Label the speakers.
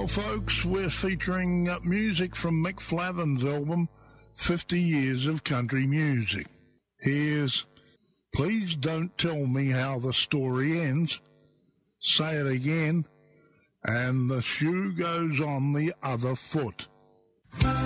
Speaker 1: Well, folks, we're featuring music from Mick Flavin's album, 50 Years of Country Music. Here's Please Don't Tell Me How the Story Ends, Say It Again, and The Shoe Goes on the Other Foot.